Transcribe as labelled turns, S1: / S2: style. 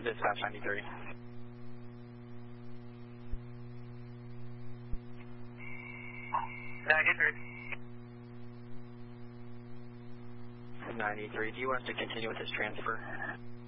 S1: Dispatch 93. 93, do you want us to continue with this transfer?